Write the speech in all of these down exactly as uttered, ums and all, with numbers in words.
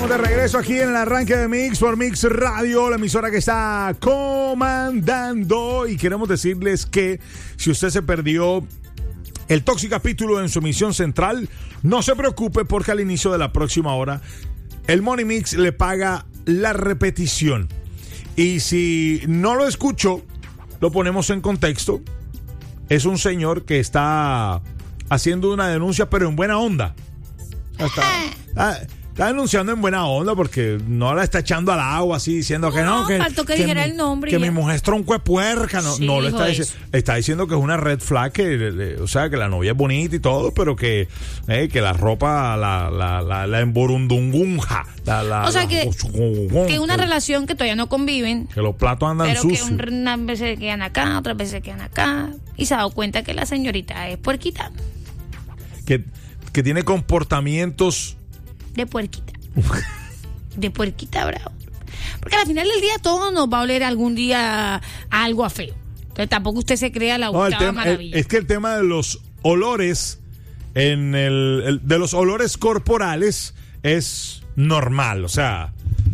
Estamos de regreso aquí en el arranque de Mix por Mix Radio, la emisora que está comandando. Y queremos decirles que si usted se perdió el Toxic capítulo en su emisión central, no se preocupe porque al inicio de la próxima hora el Money Mix le paga la repetición. Y si no lo escuchó, lo ponemos en contexto. Es un señor que está haciendo una denuncia, pero en buena onda. Está, está, está denunciando en buena onda porque no la está echando al agua así diciendo que no, no que, faltó que, que dijera mi, el nombre que ya. mi mujer es tronco de puerca. No, Sí, no lo está diciendo. eso. Está diciendo que es una red flag, que, o sea, que la novia es bonita y todo, pero que, eh, que la ropa la, la, la, la emborundungunja. La, la, O sea, la, que, que es una que, relación que todavía no conviven. que los platos andan Pero sucios. que unas veces quedan acá, otras veces quedan acá. Y se ha dado cuenta que la señorita es puerquita. Que, que tiene comportamientos De puerquita. De puerquita, bravo. Porque al final del día todo nos va a oler algún día a algo a feo. Entonces tampoco usted se crea la no, el octava tema, maravilla. el, es que el tema de los olores en el, el de los olores corporales es normal, o sea,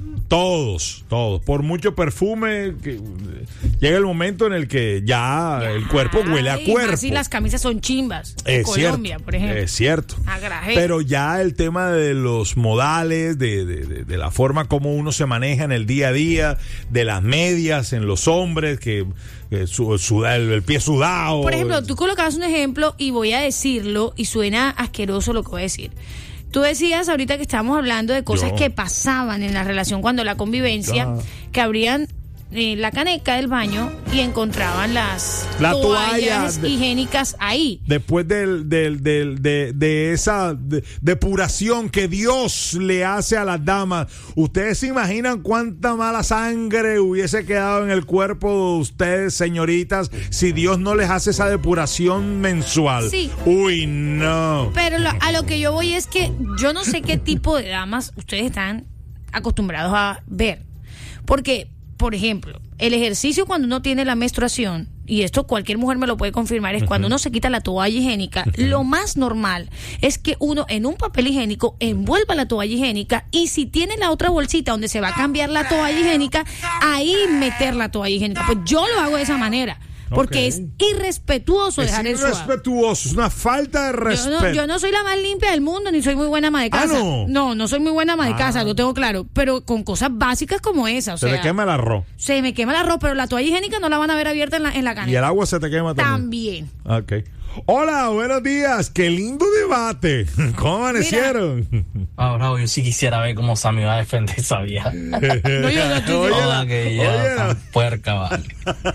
todos, todos, por mucho perfume que, llega el momento en el que ya, ya el cuerpo huele a cuerpo. Así las camisas son chimbas. En Es Colombia, cierto, por ejemplo. es cierto. A grajero. Pero ya el tema de los modales, de, de, de, de la forma como uno se maneja en el día a día, de las medias en los hombres, que, que su, su, el, el pie sudado. Por ejemplo, tú colocabas un ejemplo y voy a decirlo y suena asqueroso lo que voy a decir. Tú decías ahorita que estábamos hablando de cosas Yo. que pasaban en la relación cuando la convivencia, Ya. que abrían eh, la caneca del baño y encontraban las La toallas toalla de- higiénicas ahí. Después del, del, del, de, de esa de- depuración que Dios le hace a las damas, ¿ustedes se imaginan cuánta mala sangre hubiese quedado en el cuerpo de ustedes, señoritas, si Dios no les hace esa depuración mensual? Sí. Uy, no. Pero lo- a lo que yo voy es que yo no sé qué tipo de damas ustedes están acostumbrados a ver. Porque, por ejemplo, el ejercicio cuando uno tiene la menstruación, y esto cualquier mujer me lo puede confirmar, es uh-huh. cuando uno se quita la toalla higiénica, uh-huh. lo más normal es que uno en un papel higiénico envuelva la toalla higiénica y si tiene la otra bolsita donde se va a cambiar la toalla higiénica, ahí meter la toalla higiénica. Pues yo lo hago de esa manera. Porque okay. es irrespetuoso es dejar eso. Es irrespetuoso, es una falta de respeto. Yo no, yo no soy la más limpia del mundo, ni soy muy buena ama de casa. Ah, no. no, no soy muy buena ama de ah. casa, lo tengo claro. Pero con cosas básicas como esa. O se sea, te quema el arroz. Se me quema el arroz, pero la toalla higiénica no la van a ver abierta en la, en la canilla. Y el agua se te quema también. También. Ok. Hola, buenos días. Qué lindo debate. ¿Cómo amanecieron? Ahora yo sí quisiera ver cómo Sammy va a defender esa vieja. No, yo no estoy Toda que ella tan puerca, vale.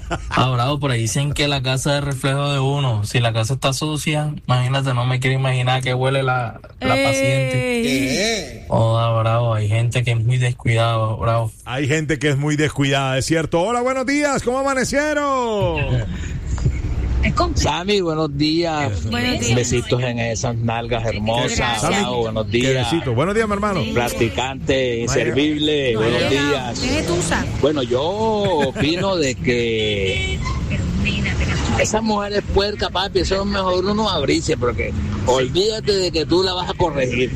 Ahora por ahí dicen que la casa es reflejo de uno. Si la casa está sucia, imagínate, no me quiero imaginar que huele la, la Ey. paciente. Hola, bravo, hay gente que es muy descuidada, bravo. Hay gente que es muy descuidada, es cierto. Hola, buenos días. ¿Cómo amanecieron? Sammy, buenos días. Buenos días. Besitos en esas nalgas hermosas. Sammy, Chao, buenos días. Besito. Buenos días, mi hermano. Practicante, inservible. No, buenos no, días. deje tusa. Bueno, yo opino de que esa mujer es puerca, papi. Eso es mejor uno abrirse, porque olvídate de que tú la vas a corregir.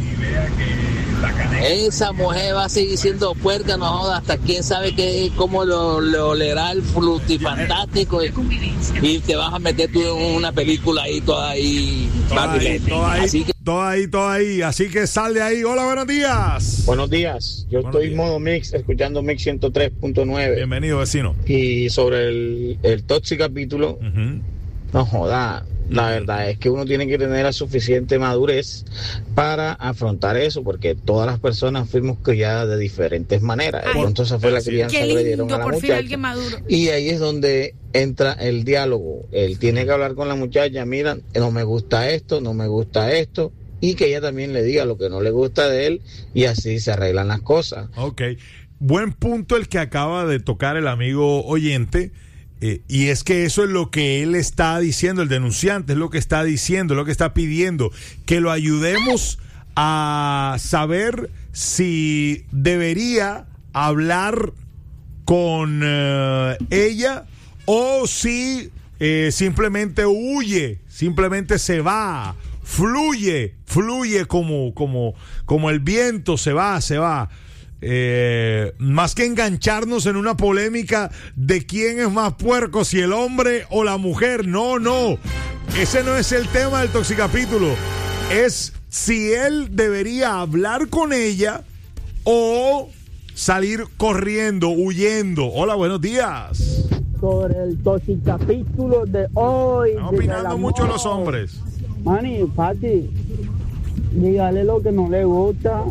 Esa mujer va a seguir siendo puerca, no joda, hasta quién sabe qué, cómo lo, lo olerá el frutifantástico y, y te vas a meter tú en una película ahí toda ahí, Toda ahí, toda ahí, así que toda ahí, toda ahí. Así que sal de ahí. Hola, buenos días. Buenos días, yo Buenos estoy en días. modo mix, escuchando Mix ciento tres punto nueve. Bienvenido, vecino. Y sobre el, el Toxic capítulo, Uh-huh. no joda, la verdad es que uno tiene que tener la suficiente madurez para afrontar eso, porque todas las personas fuimos criadas de diferentes maneras. Ay, Entonces esa fue la sí. crianza Qué que le dieron lindo, a la por fin muchacha. alguien maduro. Y ahí es donde entra el diálogo. Él tiene que hablar con la muchacha, mira, no me gusta esto, no me gusta esto, y que ella también le diga lo que no le gusta de él, y así se arreglan las cosas. Ok. Buen punto el que acaba de tocar el amigo oyente. Eh, y es que eso es lo que él está diciendo, el denunciante es lo que está diciendo, es lo que está pidiendo, que lo ayudemos a saber si debería hablar con uh, ella o si eh, simplemente huye, simplemente se va fluye, fluye como, como, como el viento, se va, se va. Eh, más que engancharnos en una polémica de quién es más puerco, si el hombre o la mujer. No, no. Ese no es el tema del Toxicapítulo. Es si él debería hablar con ella o salir corriendo, huyendo. Hola, buenos días. Sobre el Toxicapítulo de hoy. Están opinando mucho los hombres. Manny, Pati, dígale lo que no le gusta.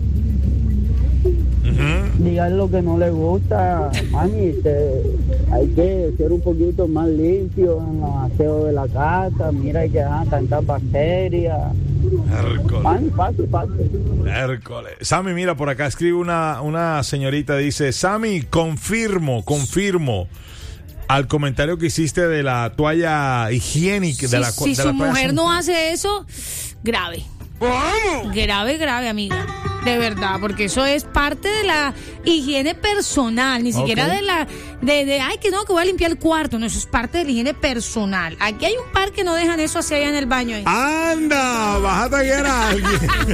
Uh-huh. Dígale lo que no le gusta, Manny. Te, hay que ser un poquito más limpio en los aseos de la casa. Mira, hay que dejar tantas bacterias. Manny, fácil, fácil. Hércules. Sammy, mira, por acá escribe una, una señorita, dice: Sammy, confirmo, confirmo al comentario que hiciste de la toalla higiénica. Sí, de la, si de su la mujer son... no hace eso, grave. ¿Cómo? Grave, grave, amiga. De verdad, porque eso es parte de la higiene personal, ni siquiera okay. de la de, de ay que no, que voy a limpiar el cuarto, no, eso es parte de la higiene personal. Aquí hay un par que no dejan eso hacia allá en el baño. Ahí. Anda, bájate a alguien.